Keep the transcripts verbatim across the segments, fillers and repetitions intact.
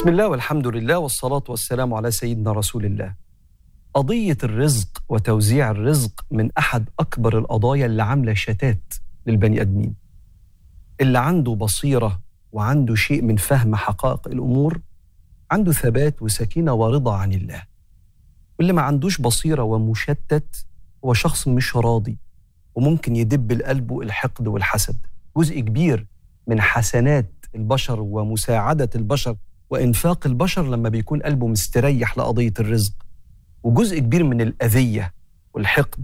بسم الله والحمد لله والصلاة والسلام على سيدنا رسول الله. قضية الرزق وتوزيع الرزق من أحد أكبر القضايا اللي عاملة شتات للبني أدمين. اللي عنده بصيرة وعنده شيء من فهم حقائق الأمور عنده ثبات وسكينة ورضا عن الله، واللي ما عندوش بصيرة ومشتت هو شخص مش راضي، وممكن يدب لقلبه الحقد والحسد. جزء كبير من حسنات البشر ومساعدة البشر وإنفاق البشر لما بيكون قلبه مستريح لقضية الرزق، وجزء كبير من الأذية والحقد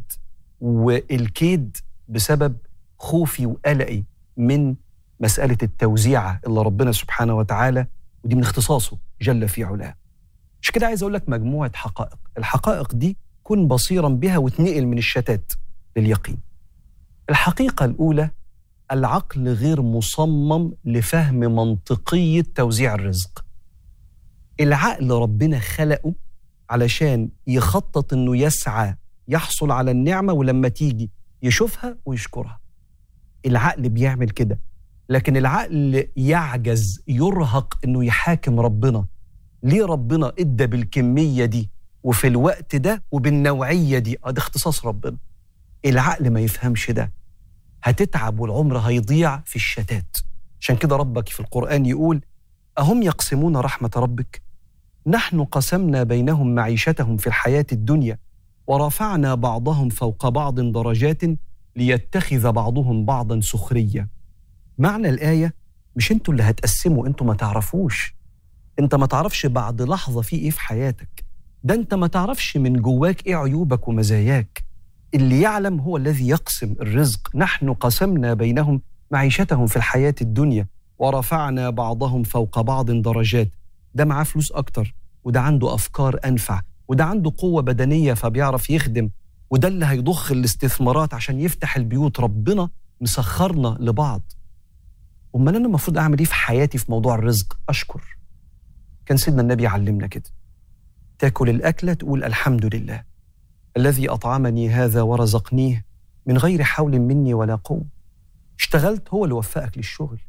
والكيد بسبب خوفي وقلقي من مسألة التوزيعة اللي ربنا سبحانه وتعالى ودي من اختصاصه جل في علاه. مش كده عايز أقول لك مجموعة حقائق، الحقائق دي كن بصيرا بها وتنقل من الشتات لليقين. الحقيقة الأولى، العقل غير مصمم لفهم منطقية توزيع الرزق. العقل ربنا خلقه علشان يخطط انه يسعى يحصل على النعمة، ولما تيجي يشوفها ويشكرها. العقل بيعمل كده، لكن العقل يعجز يرهق انه يحاكم ربنا. ليه ربنا ادى بالكمية دي وفي الوقت ده وبالنوعية دي؟ ده اختصاص ربنا. العقل ما يفهمش ده، هتتعب والعمر هيضيع في الشتات. عشان كده ربك في القرآن يقول: أهم يقسمون رحمة ربك نحن قسمنا بينهم معيشتهم في الحياة الدنيا ورفعنا بعضهم فوق بعض درجات ليتخذ بعضهم بعضا سخرية. معنى الآية مش انتوا اللي هتقسموا، انتوا ما تعرفوش. انت ما تعرفش بعد لحظة في ايه في حياتك، ده انت ما تعرفش من جواك ايه عيوبك ومزاياك. اللي يعلم هو الذي يقسم الرزق. نحن قسمنا بينهم معيشتهم في الحياة الدنيا ورفعنا بعضهم فوق بعض درجات. ده معاه فلوس أكتر، وده عنده أفكار أنفع، وده عنده قوة بدنية فبيعرف يخدم، وده اللي هيضخ الاستثمارات عشان يفتح البيوت. ربنا مسخرنا لبعض. أمال أنا المفروض أعمل إيه في حياتي في موضوع الرزق؟ أشكر. كان سيدنا النبي علمنا كده، تاكل الأكلة تقول الحمد لله الذي أطعمني هذا ورزقنيه من غير حول مني ولا قوة. اشتغلت هو اللي وفقك للشغل،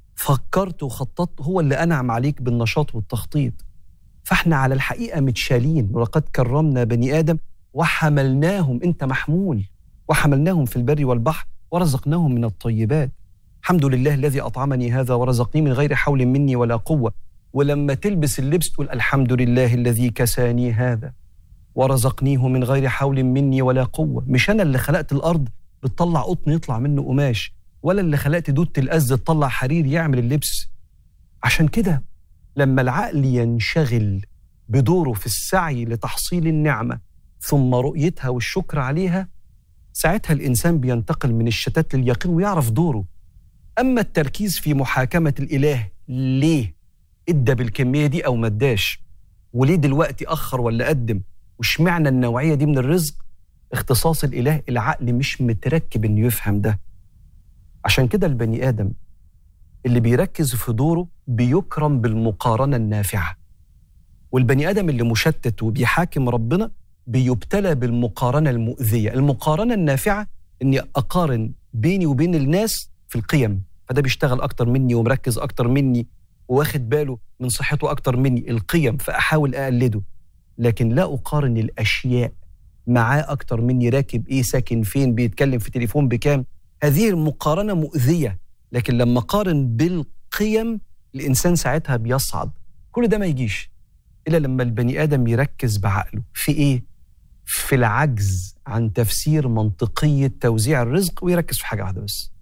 فكرت وخططت هو اللي أنعم عليك بالنشاط والتخطيط. فاحنا على الحقيقة متشالين، ولقد كرمنا بني آدم وحملناهم، انت محمول، وحملناهم في البر والبحر ورزقناهم من الطيبات. الحمد لله الذي أطعمني هذا ورزقني من غير حول مني ولا قوة. ولما تلبس اللبس تقول الحمد لله الذي كساني هذا ورزقنيه من غير حول مني ولا قوة. مش أنا اللي خلقت الأرض بتطلع قطن يطلع منه قماش، ولا اللي خلقت دودة الأز تطلع حرير يعمل اللبس. عشان كده لما العقل ينشغل بدوره في السعي لتحصيل النعمة ثم رؤيتها والشكر عليها، ساعتها الإنسان بينتقل من الشتات لليقين ويعرف دوره. أما التركيز في محاكمة الإله، ليه إدى بالكمية دي أو مداش، وليه دلوقتي أخر ولا قدم، وش معنى النوعية دي من الرزق، اختصاص الإله. العقل مش متركب إنه يفهم ده. عشان كده البني آدم اللي بيركز في دوره بيكرم بالمقارنة النافعة، والبني آدم اللي مشتت وبيحاكم ربنا بيبتلى بالمقارنة المؤذية. المقارنة النافعة إني أقارن بيني وبين الناس في القيم، فده بيشتغل أكتر مني ومركز أكتر مني وواخد باله من صحته أكتر مني، القيم، فأحاول أقلده. لكن لا أقارن الأشياء، معاه أكتر مني، راكب إيه، ساكن فين، بيتكلم في تليفون بكام. هذه المقارنة مؤذية. لكن لما قارن بالقيم الإنسان ساعتها بيصعد. كل ده ما يجيش إلا لما البني آدم يركز بعقله في إيه؟ في العجز عن تفسير منطقية توزيع الرزق، ويركز في حاجة واحدة بس: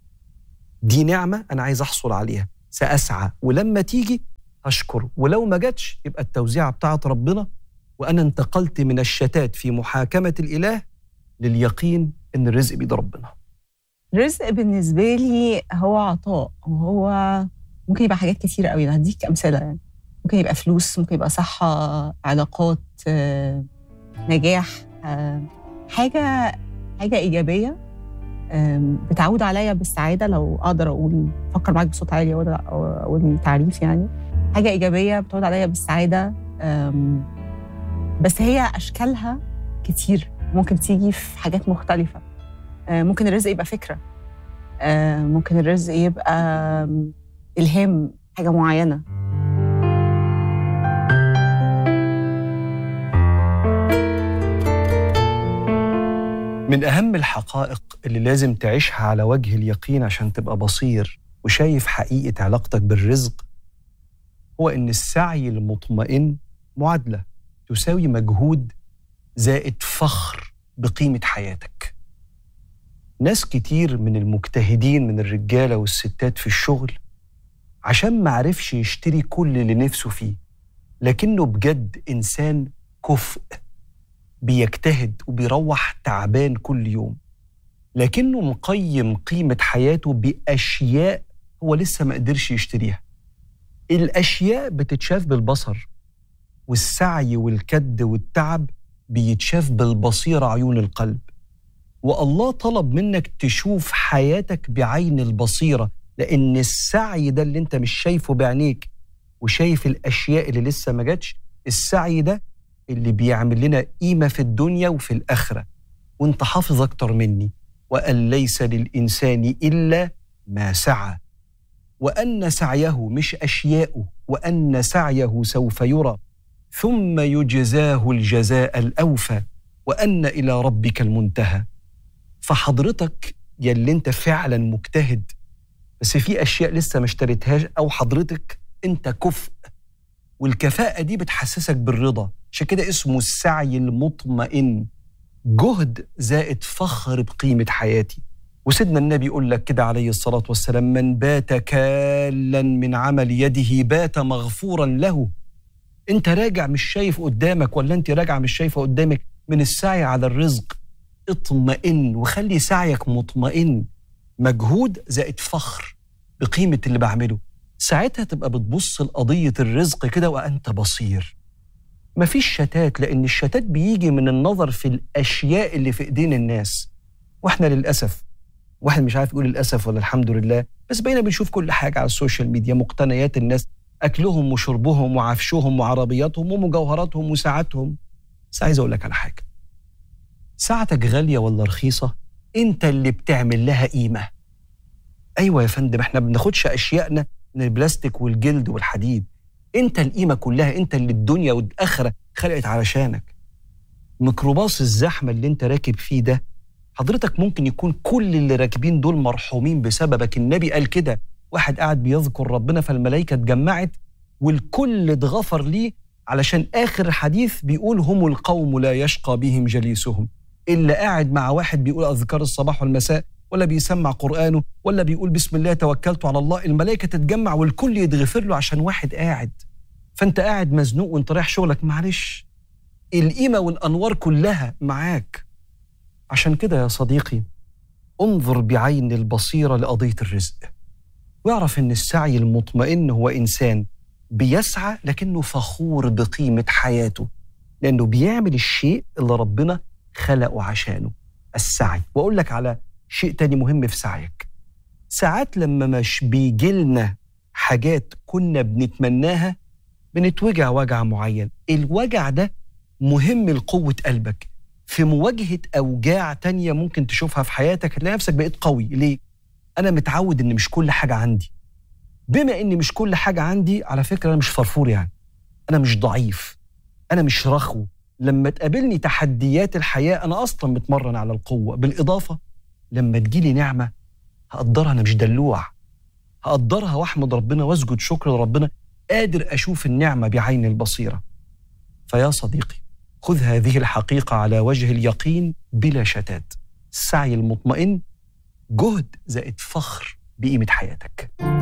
دي نعمة أنا عايز أحصل عليها، سأسعى، ولما تيجي أشكر، ولو ما جاتش يبقى التوزيعة بتاعت ربنا. وأنا انتقلت من الشتات في محاكمة الإله لليقين إن الرزق بيد ربنا. الرزق بالنسبة لي هو عطاء، وهو ممكن يبقى حاجات كتيرة قوي. هديك أمثلة. يعني ممكن يبقى فلوس، ممكن يبقى صحة، علاقات، نجاح، حاجة حاجة إيجابية بتعود عليا بالسعادة. لو أقدر أقول، فكر معاك بصوت عالي أو أقول تعريف، يعني حاجة إيجابية بتعود عليا بالسعادة. بس هي أشكالها كتير، ممكن تيجي في حاجات مختلفة. ممكن الرزق يبقى فكرة، ممكن الرزق يبقى إلهام حاجة معينة. من أهم الحقائق اللي لازم تعيشها على وجه اليقين عشان تبقى بصير وشايف حقيقة علاقتك بالرزق هو إن السعي المطمئن معادلة تساوي مجهود زائد فخر بقيمة حياتك. ناس كتير من المجتهدين من الرجالة والستات في الشغل عشان معرفش يشتري كل اللي نفسه فيه، لكنه بجد إنسان كفء بيجتهد وبيروح تعبان كل يوم، لكنه مقيم قيمة حياته بأشياء هو لسه ما قدرش يشتريها. الأشياء بتتشاف بالبصر، والسعي والكد والتعب بيتشاف بالبصيرة عيون القلب. والله طلب منك تشوف حياتك بعين البصيرة، لأن السعي ده اللي انت مش شايفه بعينيك وشايف الأشياء اللي لسه ما جاتش، السعي ده اللي بيعمل لنا قيمة في الدنيا وفي الآخرة. وانت حافظ أكتر مني، وأن ليس للإنسان إلا ما سعى، وأن سعيه مش أشياءه، وأن سعيه سوف يرى ثم يجزاه الجزاء الأوفى، وأن إلى ربك المنتهى. فحضرتك يلي انت فعلا مجتهد بس في أشياء لسه ما اشتريتهاش، أو حضرتك انت كفء، والكفاءة دي بتحسسك بالرضا، عشان كده اسمه السعي المطمئن، جهد زائد فخر بقيمة حياتي. وسيدنا النبي يقول لك كده عليه الصلاة والسلام: من بات كالا من عمل يده بات مغفورا له. انت راجع مش شايف قدامك، ولا انت راجع مش شايفة قدامك من السعي على الرزق، اطمئن وخلي سعيك مطمئن، مجهود زائد فخر بقيمة اللي بعمله. ساعتها تبقى بتبص لقضية الرزق كده وأنت بصير، مفيش شتات، لأن الشتات بيجي من النظر في الأشياء اللي في إيدين الناس. وإحنا للأسف، واحد مش عارف يقول للأسف ولا الحمد لله، بس بقينا بنشوف كل حاجة على السوشيال ميديا، مقتنيات الناس، أكلهم وشربهم وعفشهم وعربياتهم ومجوهراتهم وساعاتهم. بس عايز أقول لك على حاجة، ساعتك غالية ولا رخيصة أنت اللي بتعمل لها قيمة. أيوة يا فندم، إحنا بناخدش أشيائنا من البلاستيك والجلد والحديد، أنت القيمة كلها، أنت اللي الدنيا والآخرة خلقت علشانك. ميكروباص الزحمة اللي أنت راكب فيه ده، حضرتك ممكن يكون كل اللي راكبين دول مرحومين بسببك. النبي قال كده، واحد قاعد بيذكر ربنا فالملائكة اتجمعت والكل اتغفر ليه، علشان آخر حديث بيقول: هم القوم لا يشقى بهم جليسهم. اللي قاعد مع واحد بيقول أذكار الصباح والمساء، ولا بيسمع قرآنه، ولا بيقول بسم الله توكلت على الله، الملائكة تتجمع والكل يتغفر له عشان واحد قاعد. فأنت قاعد مزنوق وانت رايح شغلك، معلش القيمة والأنوار كلها معاك. عشان كده يا صديقي، انظر بعين البصيرة لقضية الرزق، واعرف ان السعي المطمئن هو إنسان بيسعى لكنه فخور بقيمة حياته، لأنه بيعمل الشيء اللي ربنا خلقه عشانه، السعي. وأقول لك على شيء تاني مهم في سعيك، ساعات لما مش بيجيلنا حاجات كنا بنتمناها بنتوجع وجع معين، الوجع ده مهم لقوة قلبك في مواجهة أوجاع تانية ممكن تشوفها في حياتك، هتلاقي نفسك بقيت قوي. ليه؟ أنا متعود إن مش كل حاجة عندي. بما إن مش كل حاجة عندي، على فكرة أنا مش فرفور، يعني أنا مش ضعيف، أنا مش رخو. لما تقابلني تحديات الحياة أنا أصلا متمرن على القوة. بالإضافة لما تجيلي نعمة هقدرها، أنا مش دلوع، هقدرها وأحمد ربنا وأسجد شكر لربنا، قادر أشوف النعمة بعين البصيرة. فيا صديقي، خذ هذه الحقيقة على وجه اليقين بلا شتات، السعي المطمئن جهد زائد فخر بقيمة حياتك.